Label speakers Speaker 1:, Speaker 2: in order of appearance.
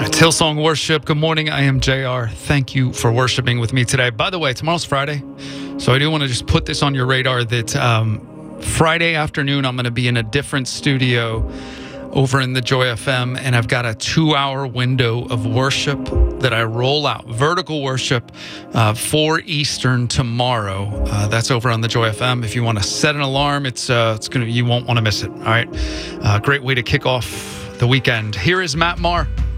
Speaker 1: It's Hillsong Worship. Good morning. I am JR. Thank you for worshiping with me today. By the way, tomorrow's Friday, so I do want to just put this on your radar that Friday afternoon I'm going to be in a different studio over in the Joy FM, and I've got a 2-hour window of worship that I roll out, vertical worship, 4 Eastern tomorrow. That's over on the Joy FM. If you want to set an alarm, you won't want to miss it. All right, great way to kick off the weekend. Here is Matt Maher.